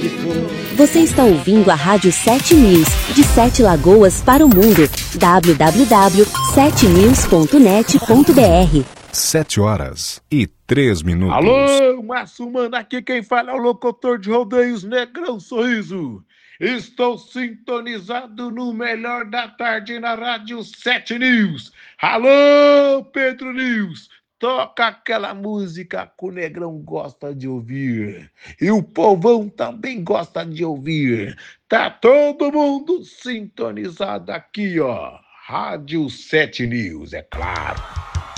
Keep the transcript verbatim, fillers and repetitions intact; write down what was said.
Você está ouvindo a Rádio sete News, de Sete Lagoas para o mundo. w w w ponto sete news ponto net ponto b r. Sete horas e três minutos. Alô, Márcio Mano, aqui quem fala é o locutor de rodeios Negrão Sorriso. Estou sintonizado no melhor da tarde na Rádio sete News. Alô, Pedro News, toca aquela música que o Negrão gosta de ouvir. E o povão também gosta de ouvir. Tá todo mundo sintonizado aqui, ó. Rádio sete News, é claro.